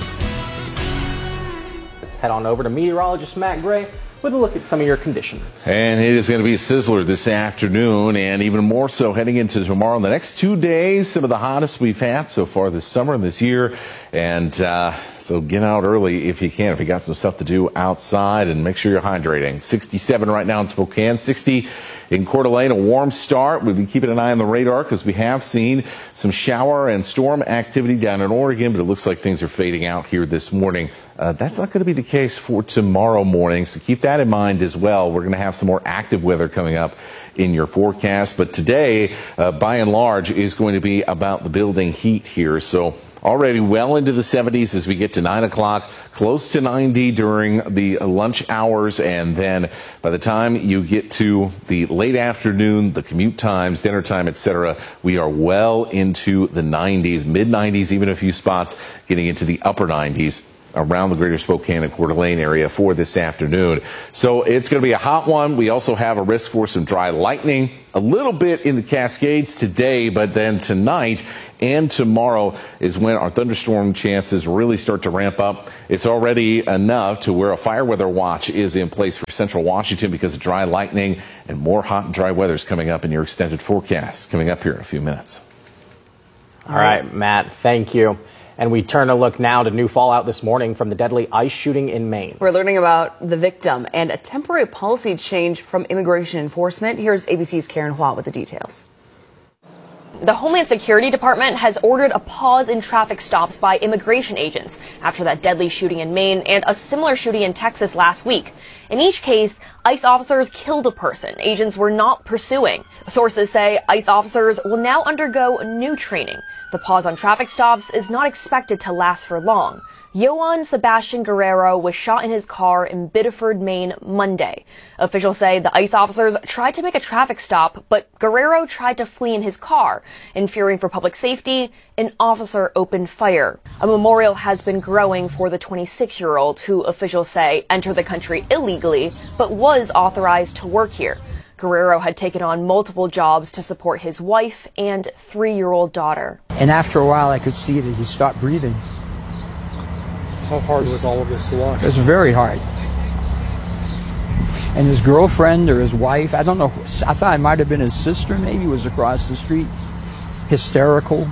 Let's head on over to meteorologist Matt Gray with a look at some of your conditions. And it is going to be a sizzler this afternoon, and even more so heading into tomorrow. In the next two days, some of the hottest we've had so far this summer and this year. And uh, so get out early if you can, if you got some stuff to do outside, and make sure you're hydrating. sixty-seven right now in Spokane, sixty in Coeur d'Alene, a warm start. We've been keeping an eye on the radar because we have seen some shower and storm activity down in Oregon, but it looks like things are fading out here this morning. Uh, that's not going to be the case for tomorrow morning, so keep that in mind as well. We're going to have some more active weather coming up in your forecast, but today, uh, by and large, is going to be about the building heat here. So already well into the seventies as we get to nine o'clock, close to ninety during the lunch hours, and then by the time you get to the late afternoon, the commute times, dinner time, et cetera, we are well into the nineties, mid nineties, even a few spots getting into the upper nineties around the greater Spokane and Coeur d'Alene area for this afternoon. So it's going to be a hot one. We also have a risk for some dry lightning, a little bit in the Cascades today, but then tonight and tomorrow is when our thunderstorm chances really start to ramp up. It's already enough to where a fire weather watch is in place for central Washington because of dry lightning, and more hot and dry weather is coming up in your extended forecast coming up here in a few minutes. All right, Matt, thank you. And we turn a look now to new fallout this morning from the deadly ICE shooting in Maine. We're learning about the victim and a temporary policy change from immigration enforcement. Here's A B C's Karen Hua with the details. The Homeland Security Department has ordered a pause in traffic stops by immigration agents after that deadly shooting in Maine and a similar shooting in Texas last week. In each case, ICE officers killed a person agents were not pursuing. Sources say ICE officers will now undergo new training. The pause on traffic stops is not expected to last for long. Yohan Sebastian Guerrero was shot in his car in Biddeford, Maine, Monday. Officials say the ICE officers tried to make a traffic stop, but Guerrero tried to flee in his car. In fearing for public safety, an officer opened fire. A memorial has been growing for the twenty-six-year-old who officials say entered the country illegally, but was authorized to work here. Guerrero had taken on multiple jobs to support his wife and three-year-old daughter. And after a while, I could see that he stopped breathing. How hard was all of this to watch? It was very hard. And his girlfriend or his wife, I don't know, I thought it might have been his sister, maybe, was across the street. hysterical.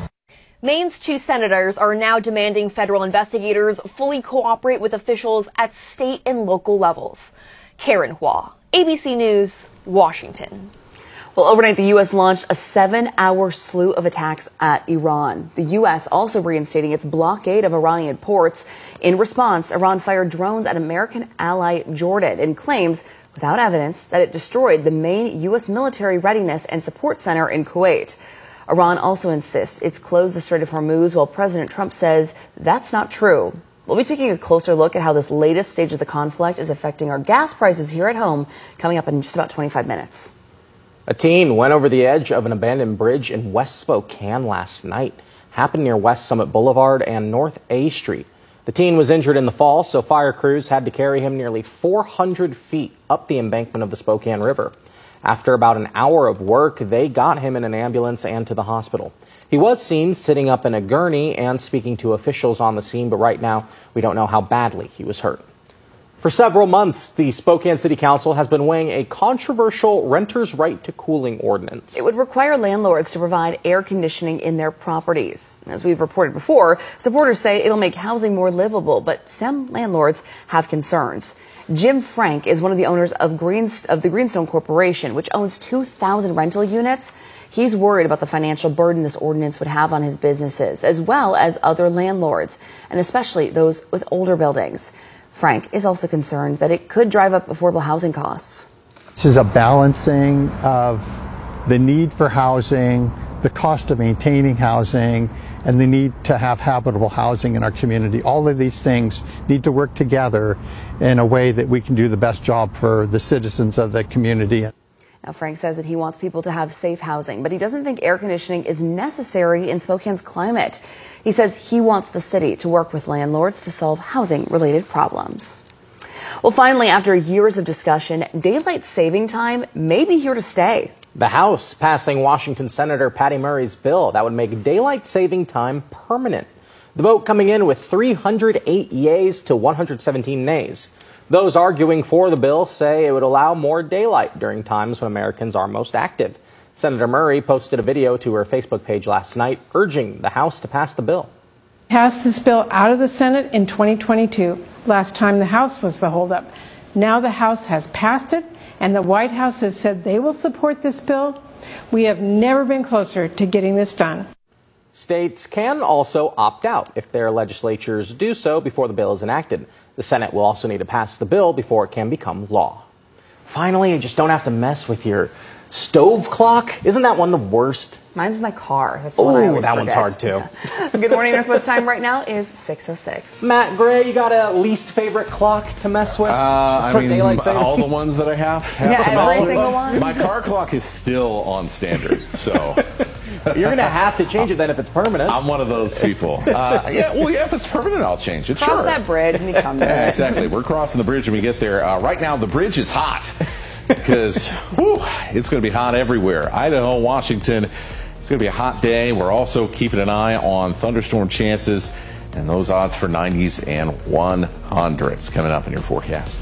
Maine's two senators are now demanding federal investigators fully cooperate with officials at state and local levels. Karen Hua, A B C News, Washington. Well, overnight, the U S launched a seven-hour slew of attacks at Iran. The U S also reinstating its blockade of Iranian ports. In response, Iran fired drones at American ally Jordan and claims, without evidence, that it destroyed the main U S military readiness and support center in Kuwait. Iran also insists it's closed the Strait of Hormuz, while President Trump says that's not true. We'll be taking a closer look at how this latest stage of the conflict is affecting our gas prices here at home, coming up in just about twenty-five minutes. A teen went over the edge of an abandoned bridge in West Spokane last night. Happened near West Summit Boulevard and North A Street. The teen was injured in the fall, so fire crews had to carry him nearly four hundred feet up the embankment of the Spokane River. After about an hour of work, they got him in an ambulance and to the hospital. He was seen sitting up in a gurney and speaking to officials on the scene, but right now we don't know how badly he was hurt. For several months, the Spokane City Council has been weighing a controversial renters' right to cooling ordinance. It would require landlords to provide air conditioning in their properties. As we've reported before, supporters say it'll make housing more livable, but some landlords have concerns. Jim Frank is one of the owners of, Greens, of the Greenstone Corporation, which owns two thousand rental units. He's worried about the financial burden this ordinance would have on his businesses, as well as other landlords, and especially those with older buildings. Frank is also concerned that it could drive up affordable housing costs. This is a balancing of the need for housing, the cost of maintaining housing, and the need to have habitable housing in our community. All of these things need to work together in a way that we can do the best job for the citizens of the community. Now, Frank says that he wants people to have safe housing, but he doesn't think air conditioning is necessary in Spokane's climate. He says he wants the city to work with landlords to solve housing-related problems. Well, finally, after years of discussion, daylight saving time may be here to stay. The House passing Washington Senator Patty Murray's bill that would make daylight saving time permanent. The vote coming in with three hundred eight yeas to one hundred seventeen nays. Those arguing for the bill say it would allow more daylight during times when Americans are most active. Senator Murray posted a video to her Facebook page last night urging the House to pass the bill. Passed this bill out of the Senate in twenty twenty-two. Last time the House was the holdup. Now the House has passed it, and the White House has said they will support this bill. We have never been closer to getting this done. States can also opt out if their legislatures do so before the bill is enacted. The Senate will also need to pass the bill before it can become law. Finally, you just don't have to mess with your stove clock. Isn't that one the worst? Mine's my car. That's the one I always that forget. one's hard too. Yeah. Good morning, Northwest time right now is six oh six. Matt Gray, you got a least favorite clock to mess with? Uh, I For mean, daylight saving? all the ones that I have. have Yeah, to every mess with. single one. My car clock is still on standard, so. You're going to have to change it then if it's permanent. I'm one of those people. Uh, yeah, well, yeah, if it's permanent, I'll change it. Cross sure. that bridge when you come to Yeah, it. exactly. We're crossing the bridge when we get there. Uh, right now, the bridge is hot because whew, it's going to be hot everywhere. Idaho, Washington, it's going to be a hot day. We're also keeping an eye on thunderstorm chances and those odds for nineties and one hundreds coming up in your forecast.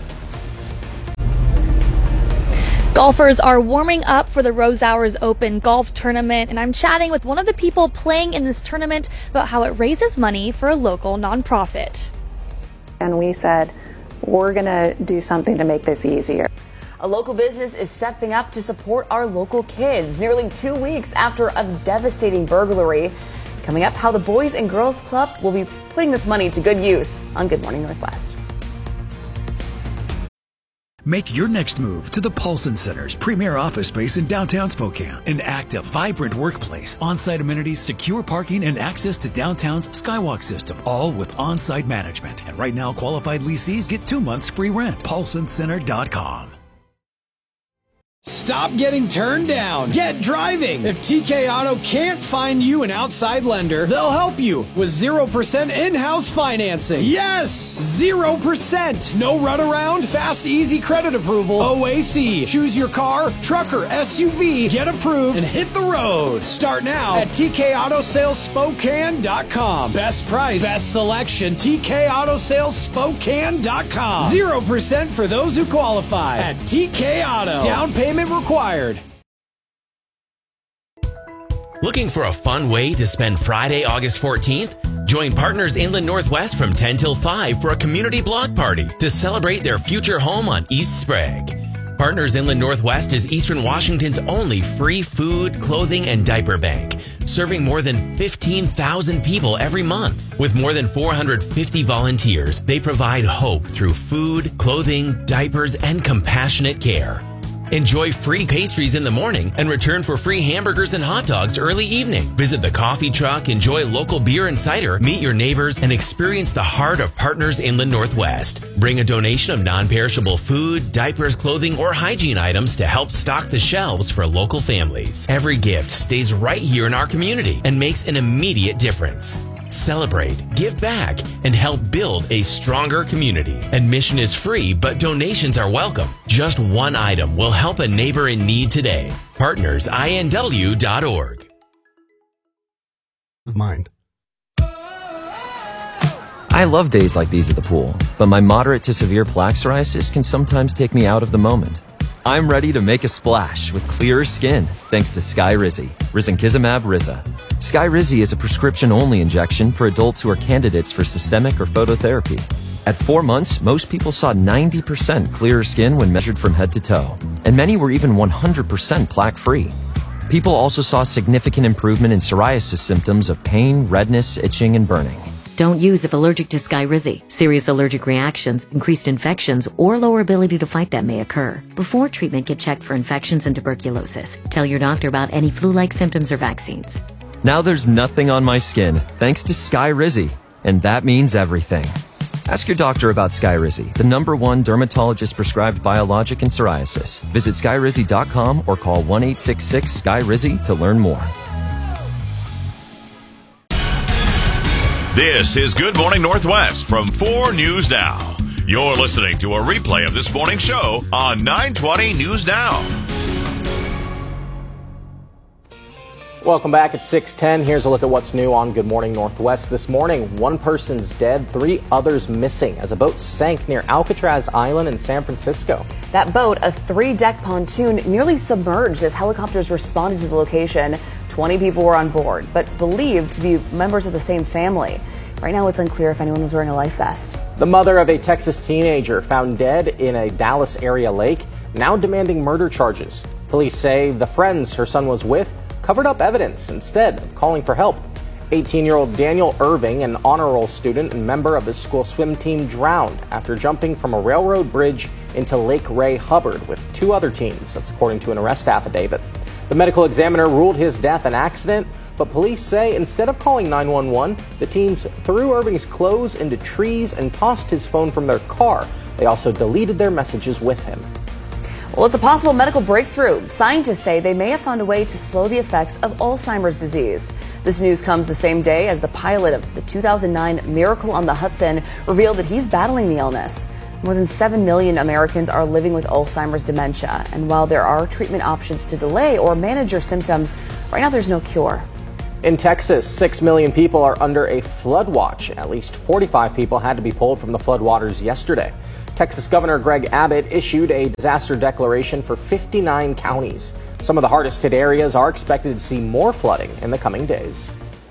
Golfers are warming up for the Rose Hours Open golf tournament, and I'm chatting with one of the people playing in this tournament about how it raises money for a local nonprofit. And we said, we're going to do something to make this easier. A local business is stepping up to support our local kids nearly two weeks after a devastating burglary. Coming up, how the Boys and Girls Club will be putting this money to good use on Good Morning Northwest. Make your next move to the Paulson Center's premier office space in downtown Spokane. An active, vibrant workplace, on-site amenities, secure parking, and access to downtown's Skywalk system, all with on-site management. And right now, qualified lessees get two months free rent. Paulson Center dot com. Stop getting turned down. Get driving. If T K Auto can't find you an outside lender, they'll help you with zero percent in-house financing. Yes! zero percent. No runaround, fast, easy credit approval. O A C. Choose your car, truck, or S U V. Get approved and hit the road. Start now at T K Auto Sales Spokane dot com. Best price, best selection. T K Auto Sales Spokane dot com. zero percent for those who qualify at T K Auto. Down payment required. Looking for a fun way to spend Friday, August fourteenth? Join Partners Inland Northwest from ten till five for a community block party to celebrate their future home on East Sprague. Partners Inland Northwest is Eastern Washington's only free food, clothing, and diaper bank, serving more than fifteen thousand people every month. With more than four hundred fifty volunteers, they provide hope through food, clothing, diapers, and compassionate care. Enjoy free pastries in the morning and return for free hamburgers and hot dogs early evening. Visit the coffee truck, enjoy local beer and cider, meet your neighbors, and experience the heart of Partners Inland Northwest. Bring a donation of non-perishable food, diapers, clothing, or hygiene items to help stock the shelves for local families. Every gift stays right here in our community and makes an immediate difference. Celebrate, give back, and help build a stronger community. Admission is free, but donations are welcome. Just one item will help a neighbor in need today. Partners I N W dot org. Mind. I love days like these at the pool, but my moderate to severe plaque psoriasis can sometimes take me out of the moment. I'm ready to make a splash with clearer skin thanks to Skyrizi, Risankizumab Riza. Skyrizi is a prescription-only injection for adults who are candidates for systemic or phototherapy. At four months, most people saw ninety percent clearer skin when measured from head to toe, and many were even one hundred percent plaque-free. People also saw significant improvement in psoriasis symptoms of pain, redness, itching, and burning. Don't use if allergic to Skyrizi. Serious allergic reactions, increased infections, or lower ability to fight them may occur. Before treatment, get checked for infections and tuberculosis. Tell your doctor about any flu-like symptoms or vaccines. Now there's nothing on my skin, thanks to Skyrizi, and that means everything. Ask your doctor about Skyrizi, the number one dermatologist-prescribed biologic in psoriasis. Visit Skyrizi dot com or call one eight six six Sky Rizi to learn more. This is Good Morning Northwest from four News Now. You're listening to a replay of this morning's show on nine twenty News Now. Welcome back at six ten. Here's a look at what's new on Good Morning Northwest this morning. One person's dead, three others missing as a boat sank near Alcatraz Island in San Francisco. That boat, a three-deck pontoon, nearly submerged as helicopters responded to the location. twenty people were on board, but believed to be members of the same family. Right now, it's unclear if anyone was wearing a life vest. The mother of a Texas teenager found dead in a Dallas area lake, now demanding murder charges. Police say the friends her son was with covered up evidence instead of calling for help. eighteen-year-old Daniel Irving, an honor roll student and member of his school swim team, drowned after jumping from a railroad bridge into Lake Ray Hubbard with two other teens. That's according to an arrest affidavit. The medical examiner ruled his death an accident, but police say instead of calling nine one one, the teens threw Irving's clothes into trees and tossed his phone from their car. They also deleted their messages with him. Well, it's a possible medical breakthrough. Scientists say they may have found a way to slow the effects of Alzheimer's disease. This news comes the same day as the pilot of the two thousand nine Miracle on the Hudson revealed that he's battling the illness. More than seven million Americans are living with Alzheimer's dementia. And while there are treatment options to delay or manage your symptoms, right now there's no cure. In Texas, six million people are under a flood watch. At least forty-five people had to be pulled from the floodwaters yesterday. Texas Governor Greg Abbott issued a disaster declaration for fifty-nine counties. Some of the hardest hit areas are expected to see more flooding in the coming days.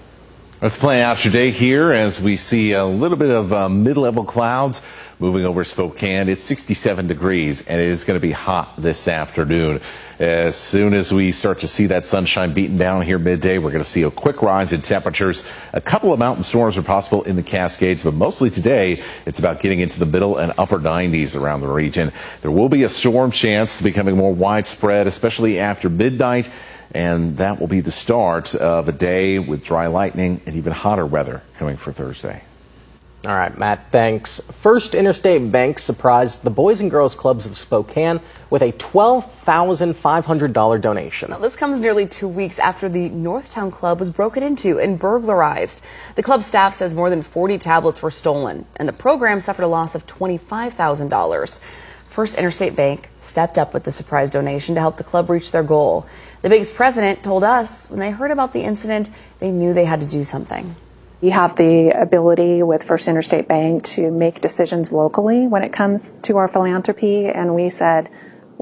Let's play out your day here as we see a little bit of uh, mid-level clouds moving over Spokane. It's sixty-seven degrees and it is going to be hot this afternoon. As soon as we start to see that sunshine beaten down here midday, we're going to see a quick rise in temperatures. A couple of mountain storms are possible in the Cascades, but mostly today it's about getting into the middle and upper nineties around the region. There will be a storm chance becoming more widespread, especially after midnight. And that will be the start of a day with dry lightning and even hotter weather coming for Thursday. All right, Matt, thanks. First Interstate Bank surprised the Boys and Girls Clubs of Spokane with a twelve thousand five hundred dollars donation. Now, this comes nearly two weeks after the Northtown Club was broken into and burglarized. The club staff says more than forty tablets were stolen, and the program suffered a loss of twenty-five thousand dollars. First Interstate Bank stepped up with the surprise donation to help the club reach their goal. The bank's president told us when they heard about the incident, they knew they had to do something. We have the ability with First Interstate Bank to make decisions locally when it comes to our philanthropy, and we said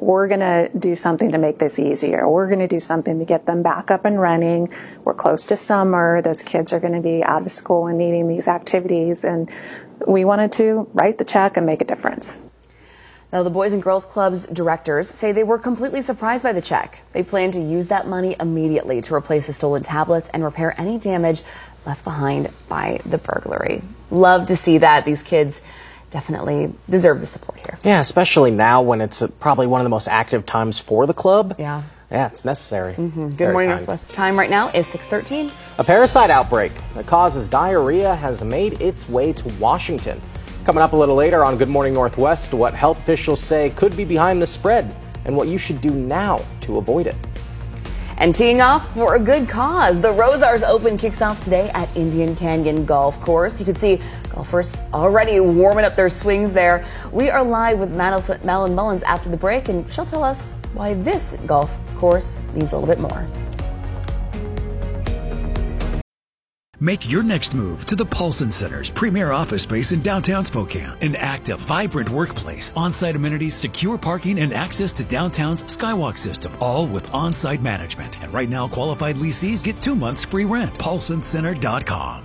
we're going to do something to make this easier. We're going to do something to get them back up and running. We're close to summer. Those kids are going to be out of school and needing these activities. And we wanted to write the check and make a difference. Now, the Boys and Girls Club's directors say they were completely surprised by the check. They plan to use that money immediately to replace the stolen tablets and repair any damage left behind by the burglary. Love to see that. These kids definitely deserve the support here. Yeah, especially now when it's uh, probably one of the most active times for the club. Yeah. Yeah, it's necessary. Mm-hmm. Good Very morning, kind. Northwest. Time right now is six thirteen. A parasite outbreak that causes diarrhea has made its way to Washington. Coming up a little later on Good Morning Northwest, what health officials say could be behind the spread and what you should do now to avoid it. And teeing off for a good cause, the Rosars Open kicks off today at Indian Canyon Golf Course. You can see golfers already warming up their swings there. We are live with Madeline Mullins after the break, and she'll tell us why this golf course needs a little bit more. Make your next move to the Paulson Center's premier office space in downtown Spokane. An active, vibrant workplace, on-site amenities, secure parking, and access to downtown's Skywalk system, all with on-site management. And right now, qualified lessees get two months free rent. Paulson Center dot com.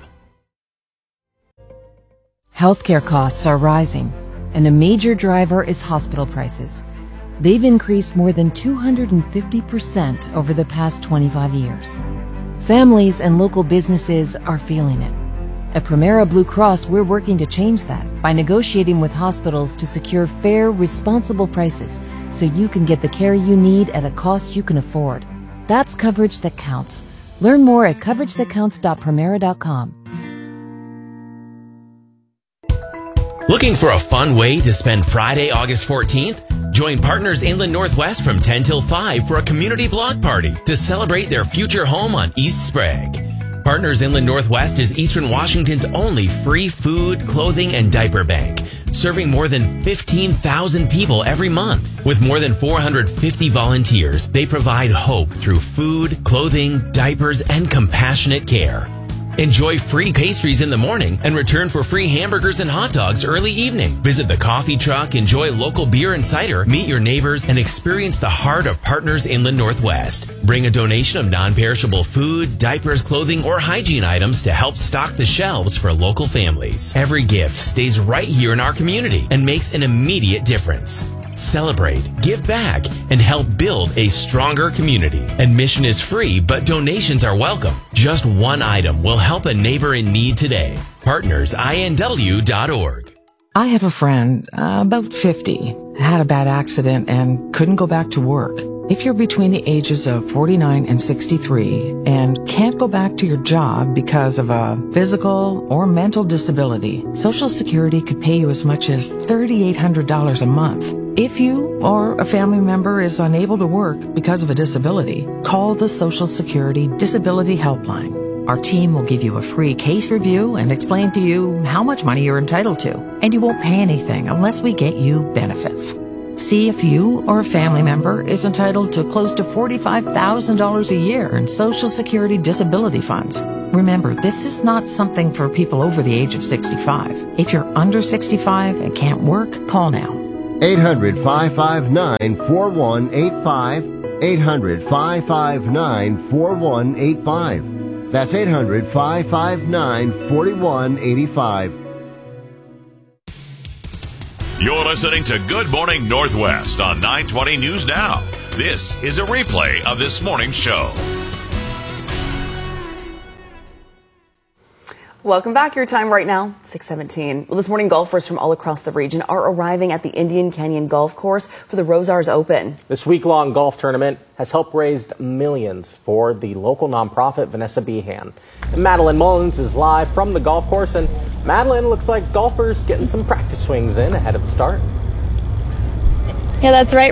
Healthcare costs are rising, and a major driver is hospital prices. They've increased more than two hundred fifty percent over the past twenty-five years. Families and local businesses are feeling it. At Premera Blue Cross, we're working to change that by negotiating with hospitals to secure fair, responsible prices so you can get the care you need at a cost you can afford. That's coverage that counts. Learn more at coverage that counts dot premera dot com. Looking for a fun way to spend Friday, August fourteenth? Join Partners Inland Northwest from ten till five for a community block party to celebrate their future home on East Sprague. Partners Inland Northwest is Eastern Washington's only free food, clothing, and diaper bank, serving more than fifteen thousand people every month. With more than four hundred fifty volunteers, they provide hope through food, clothing, diapers, and compassionate care. Enjoy free pastries in the morning and return for free hamburgers and hot dogs early evening. Visit the coffee truck, enjoy local beer and cider, meet your neighbors, and experience the heart of Partners Inland Northwest. Bring a donation of non-perishable food, diapers, clothing, or hygiene items to help stock the shelves for local families. Every gift stays right here in our community and makes an immediate difference. Celebrate, give back, and help build a stronger community. Admission is free, but donations are welcome. Just one item will help a neighbor in need today. Partners I N W dot org. I have a friend, uh, about fifty, had a bad accident and couldn't go back to work. If you're between the ages of forty-nine and sixty-three and can't go back to your job because of a physical or mental disability, Social Security could pay you as much as three thousand eight hundred dollars a month. If you or a family member is unable to work because of a disability, call the Social Security Disability Helpline. Our team will give you a free case review and explain to you how much money you're entitled to, and you won't pay anything unless we get you benefits. See if you or a family member is entitled to close to forty-five thousand dollars a year in Social Security disability funds. Remember, this is not something for people over the age of sixty-five. If you're under sixty-five and can't work, call now. eight hundred, five five nine, four one eight five. eight hundred, five five nine, four one eight five. That's eight hundred, five five nine, four one eight five. You're listening to Good Morning Northwest on nine twenty News Now. This is a replay of this morning's show. Welcome back. Your time right now, six seventeen. Well, this morning, golfers from all across the region are arriving at the Indian Canyon Golf Course for the Rosars Open. This week-long golf tournament has helped raise millions for the local nonprofit Vanessa Behan. And Madeline Mullins is live from the golf course. And Madeline, looks like golfers getting some practice swings in ahead of the start. Yeah, that's right.